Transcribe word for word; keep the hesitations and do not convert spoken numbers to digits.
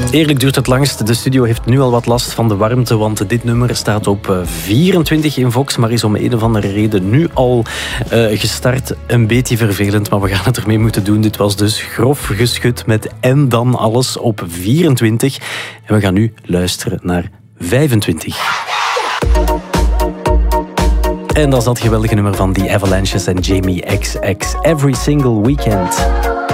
Eerlijk duurt het langst. De studio heeft nu al wat last van de warmte, want dit nummer staat op vierentwintig in Vox, maar is om een of andere reden nu al uh, gestart. Een beetje vervelend, maar we gaan het ermee moeten doen. Dit was dus grof geschud met En dan alles op vierentwintig. En we gaan nu luisteren naar vijfentwintig. En dat is dat geweldige nummer van The Avalanches en Jamie X X. Every Single Weekend.